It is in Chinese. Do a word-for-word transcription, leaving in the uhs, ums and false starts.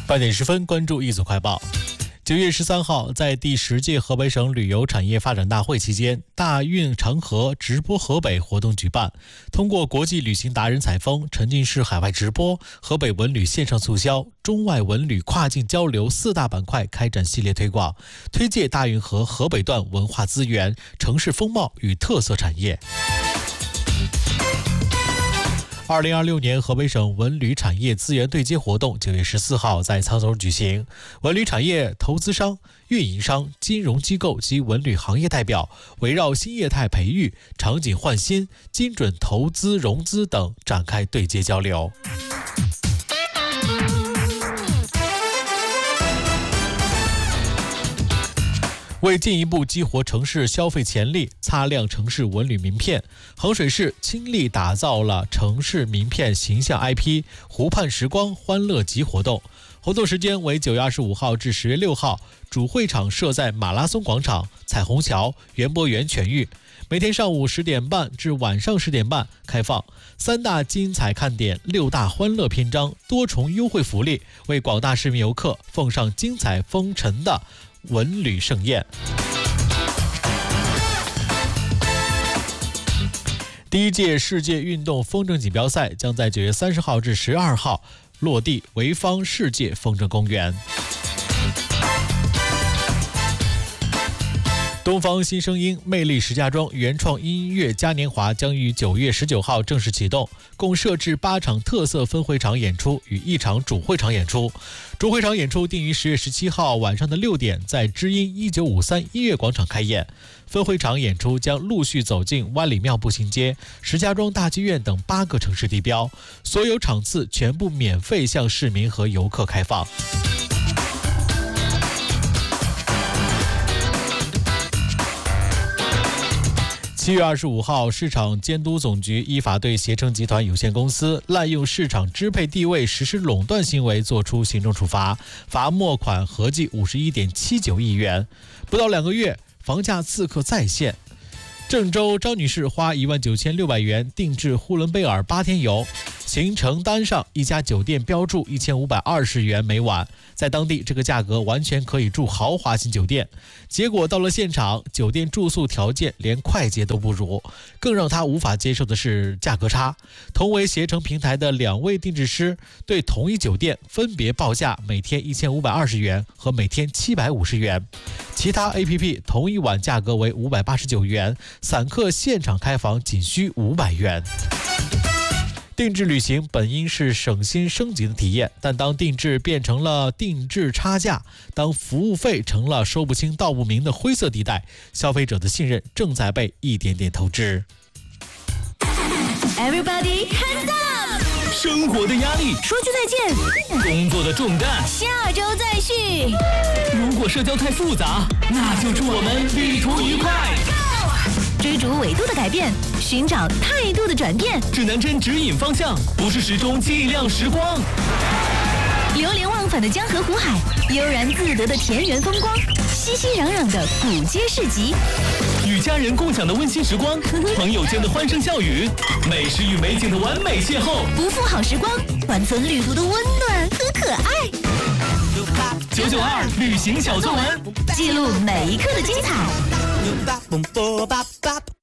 八点十分，关注一组快报。九月十三号，在第十届河北省旅游产业发展大会期间，大运长河直播河北活动举办，通过国际旅行达人采风、沉浸式海外直播、河北文旅线上促销、中外文旅跨境交流四大板块开展系列推广，推介大运河河北段文化资源、城市风貌与特色产业。二零二六年河北省文旅产业资源对接活动九月十四号在沧州举行，文旅产业投资商、运营商、金融机构及文旅行业代表围绕新业态培育、场景焕新、精准投资融资等展开对接交流。为进一步激活城市消费潜力，擦亮城市文旅名片，衡水市倾力打造了城市名片形象 I P 湖畔时光欢乐集活动。活动时间为九月二十五号至十月六号，主会场设在马拉松广场、彩虹桥、园博园全域，每天上午十点半至晚上十点半开放。三大精彩看点，六大欢乐篇章，多重优惠福利，为广大市民游客奉上精彩纷呈的文旅盛宴。第一届世界运动风筝锦标赛将在九月三十号至十二号落地潍坊世界风筝公园。东方新声音魅力石家庄原创音乐嘉年华将于九月十九号正式启动，共设置八场特色分会场演出与一场主会场演出。主会场演出定于十月十七号晚上的六点在知音一九五三音乐广场开演，分会场演出将陆续走进万里庙步行街、石家庄大剧院等八个城市地标，所有场次全部免费向市民和游客开放。七月二十五号，市场监督总局依法对携程集团有限公司滥用市场支配地位实施垄断行为作出行政处罚，罚没款合计五十一点七九亿元。不到两个月，房价刺客再现。郑州张女士花一万九千六百元定制呼伦贝尔八天游，行程单上一家酒店标注一千五百二十元每晚，在当地这个价格完全可以住豪华型酒店。结果到了现场，酒店住宿条件连快捷都不如，更让他无法接受的是价格差。同为携程平台的两位定制师对同一酒店分别报价每天一千五百二十元和每天七百五十元，其他 A P P 同一晚价格为五百八十九元，散客现场开房仅需五百元。定制旅行本应是省心升级的体验，但当定制变成了定制差价，当服务费成了说不清道不明的灰色地带，消费者的信任正在被一点点透支。 Everybody hands up！ 生活的压力， 说句再见； 工作的重担， 下周再续。 如果社交太复杂，那就祝我们旅途愉快。 追逐纬度的改变，寻找态度的转变。 指南针指引方向，不是时钟计量时光。 流连忘返的江河湖海，悠然自得的田园风光，熙熙攘攘的古街市集， 与家人共享的温馨时光，朋友间的欢声笑语，美食与美景的完美邂逅， 不负好时光，缓存旅途的温暖和可爱。 九九二旅行小作文， 记录每一刻的精彩。